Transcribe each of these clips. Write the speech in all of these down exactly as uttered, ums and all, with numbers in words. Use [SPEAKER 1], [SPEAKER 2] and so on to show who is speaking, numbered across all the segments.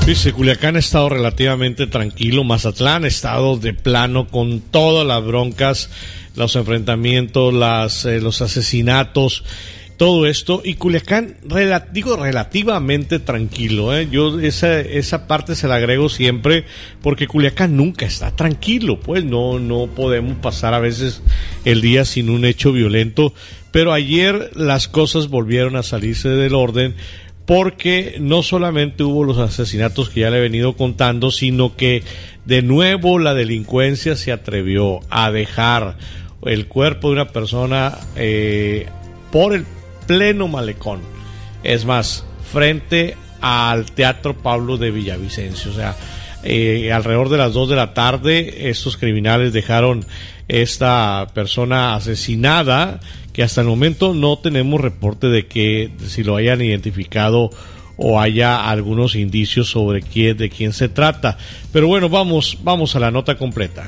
[SPEAKER 1] Dice, Culiacán ha estado relativamente tranquilo, Mazatlán ha estado de plano con todas las broncas, los enfrentamientos, las, eh, los asesinatos, todo esto, y Culiacán, rela, digo relativamente tranquilo, ¿eh? Yo esa, esa parte se la agrego siempre, porque Culiacán nunca está tranquilo, pues no, no podemos pasar a veces el día sin un hecho violento, pero ayer las cosas volvieron a salirse del orden, porque no solamente hubo los asesinatos que ya le he venido contando, sino que de nuevo la delincuencia se atrevió a dejar el cuerpo de una persona eh, por el pleno malecón, es más, frente al Teatro Pablo de Villavicencio. O sea, eh, alrededor de las dos de la tarde estos criminales dejaron esta persona asesinada, que hasta el momento no tenemos reporte de que si lo hayan identificado o haya algunos indicios sobre quién, de quién se trata. Pero bueno, vamos, vamos a la nota completa.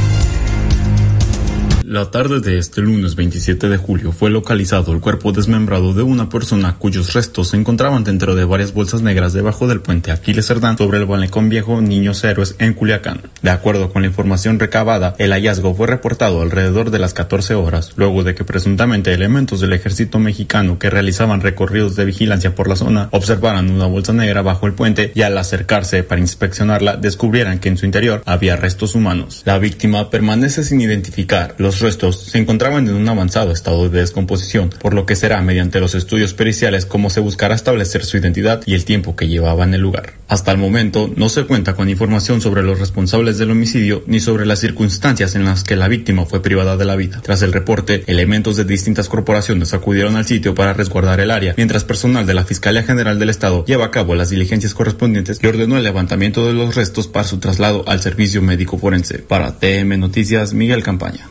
[SPEAKER 2] La tarde de este lunes veintisiete de julio fue localizado el cuerpo desmembrado de una persona cuyos restos se encontraban dentro de varias bolsas negras debajo del puente Aquiles Cerdán sobre el Malecón Viejo Niños Héroes en Culiacán. De acuerdo con la información recabada, el hallazgo fue reportado alrededor de las catorce horas, luego de que presuntamente elementos del ejército mexicano que realizaban recorridos de vigilancia por la zona observaran una bolsa negra bajo el puente y al acercarse para inspeccionarla descubrieran que en su interior había restos humanos. La víctima permanece sin identificar. Los restos se encontraban en un avanzado estado de descomposición, por lo que será mediante los estudios periciales como se buscará establecer su identidad y el tiempo que llevaba en el lugar. Hasta el momento no se cuenta con información sobre los responsables del homicidio ni sobre las circunstancias en las que la víctima fue privada de la vida. Tras el reporte, elementos de distintas corporaciones acudieron al sitio para resguardar el área, mientras personal de la Fiscalía General del Estado lleva a cabo las diligencias correspondientes y ordenó el levantamiento de los restos para su traslado al servicio médico forense. Para T M Noticias, Miguel Campaña.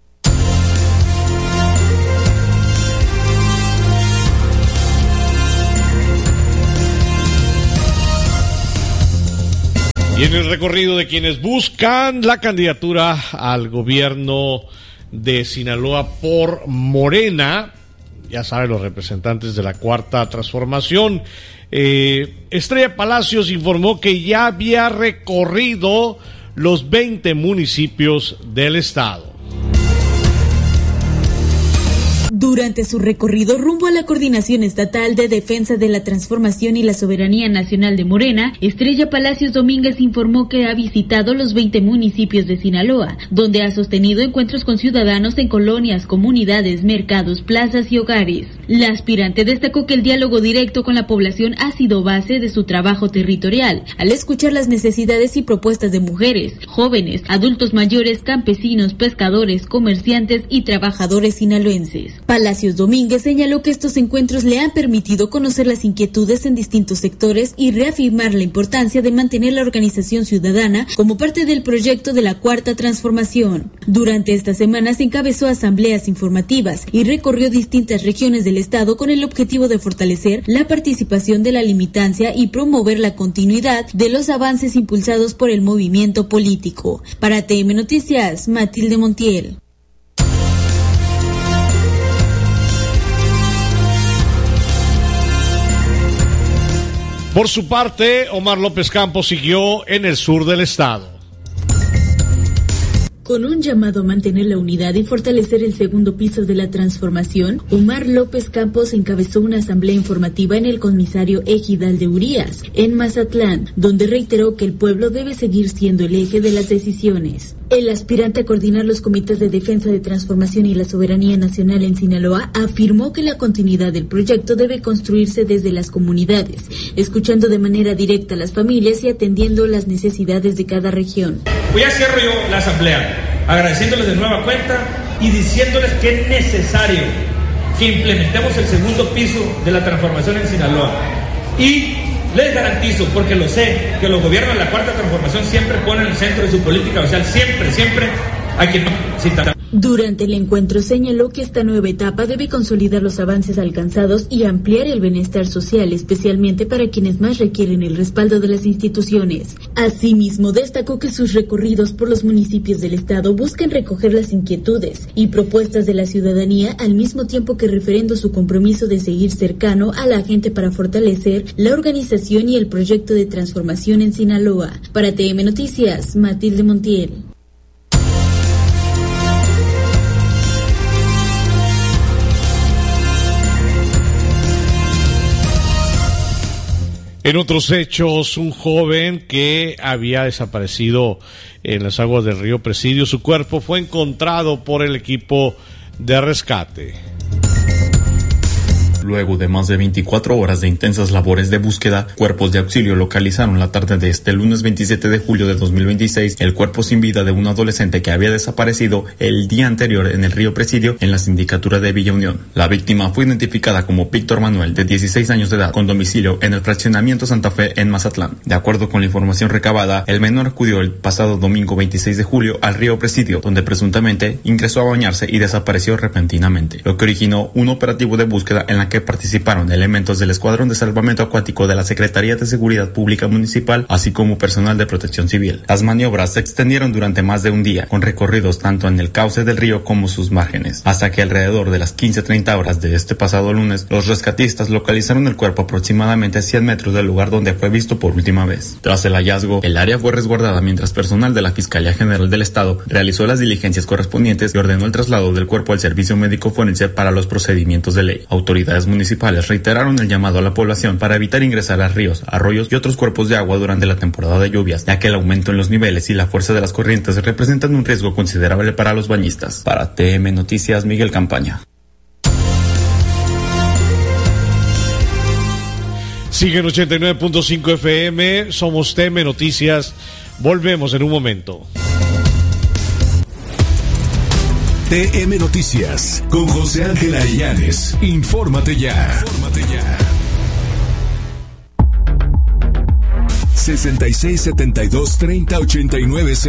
[SPEAKER 1] Y en el recorrido de quienes buscan la candidatura al gobierno de Sinaloa por Morena, ya saben, los representantes de la Cuarta Transformación, eh, Estrella Palacios informó que ya había recorrido los veinte municipios del estado.
[SPEAKER 3] Durante su recorrido rumbo a la Coordinación Estatal de Defensa de la Transformación y la Soberanía Nacional de Morena, Estrella Palacios Domínguez informó que ha visitado los veinte municipios de Sinaloa, donde ha sostenido encuentros con ciudadanos en colonias, comunidades, mercados, plazas y hogares. La aspirante destacó que el diálogo directo con la población ha sido base de su trabajo territorial, al escuchar las necesidades y propuestas de mujeres, jóvenes, adultos mayores, campesinos, pescadores, comerciantes y trabajadores sinaloenses. Palacios Domínguez señaló que estos encuentros le han permitido conocer las inquietudes en distintos sectores y reafirmar la importancia de mantener la organización ciudadana como parte del proyecto de la Cuarta Transformación. Durante esta semana se encabezó asambleas informativas y recorrió distintas regiones del estado con el objetivo de fortalecer la participación de la limitancia y promover la continuidad de los avances impulsados por el movimiento político. Para T M Noticias, Matilde Montiel.
[SPEAKER 1] Por su parte, Omar López Campos siguió en el sur del estado.
[SPEAKER 3] Con un llamado a mantener la unidad y fortalecer el segundo piso de la transformación, Omar López Campos encabezó una asamblea informativa en el comisario ejidal de Urias, en Mazatlán, donde reiteró que el pueblo debe seguir siendo el eje de las decisiones. El aspirante a coordinar los comités de defensa de transformación y la soberanía nacional en Sinaloa afirmó que la continuidad del proyecto debe construirse desde las comunidades, escuchando de manera directa a las familias y atendiendo las necesidades de cada región.
[SPEAKER 4] Hoy ya cierro yo la asamblea, agradeciéndoles de nueva cuenta y diciéndoles que es necesario que implementemos el segundo piso de la transformación en Sinaloa. Y les garantizo, porque lo sé, que los gobiernos de la Cuarta Transformación siempre ponen en el centro de su política social, siempre, siempre, a quien no cita.
[SPEAKER 3] Durante el encuentro señaló que esta nueva etapa debe consolidar los avances alcanzados y ampliar el bienestar social, especialmente para quienes más requieren el respaldo de las instituciones. Asimismo, destacó que sus recorridos por los municipios del estado buscan recoger las inquietudes y propuestas de la ciudadanía, al mismo tiempo que referendo su compromiso de seguir cercano a la gente para fortalecer la organización y el proyecto de transformación en Sinaloa. Para T M Noticias, Matilde Montiel.
[SPEAKER 1] En otros hechos, un joven que había desaparecido en las aguas del río Presidio, su cuerpo fue encontrado por el equipo de rescate.
[SPEAKER 2] Luego de más de veinticuatro horas de intensas labores de búsqueda, cuerpos de auxilio localizaron la tarde de este lunes veintisiete de julio de dos mil veintiséis el cuerpo sin vida de un adolescente que había desaparecido el día anterior en el río Presidio en la sindicatura de Villa Unión. La víctima fue identificada como Víctor Manuel, de dieciséis años de edad, con domicilio en el fraccionamiento Santa Fe en Mazatlán. De acuerdo con la información recabada, el menor acudió el pasado domingo veintiséis de julio al río Presidio, donde presuntamente ingresó a bañarse y desapareció repentinamente, lo que originó un operativo de búsqueda en la que participaron elementos del Escuadrón de Salvamento Acuático de la Secretaría de Seguridad Pública Municipal, así como personal de Protección Civil. Las maniobras se extendieron durante más de un día, con recorridos tanto en el cauce del río como sus márgenes, hasta que alrededor de las quince treinta horas de este pasado lunes, los rescatistas localizaron el cuerpo aproximadamente a cien metros del lugar donde fue visto por última vez. Tras el hallazgo, el área fue resguardada mientras personal de la Fiscalía General del Estado realizó las diligencias correspondientes y ordenó el traslado del cuerpo al Servicio Médico Forense para los procedimientos de ley. Autoridades municipales reiteraron el llamado a la población para evitar ingresar a ríos, arroyos y otros cuerpos de agua durante la temporada de lluvias, ya que el aumento en los niveles y la fuerza de las corrientes representan un riesgo considerable para los bañistas. Para T M Noticias, Miguel Campaña.
[SPEAKER 1] Sigue en ochenta y nueve punto cinco F M, somos T M Noticias, volvemos en un momento.
[SPEAKER 5] T M Noticias con José Ángel Arillanes. Infórmate ya. Infórmate ya. sesenta y seis setenta y dos treinta ochenta y nueve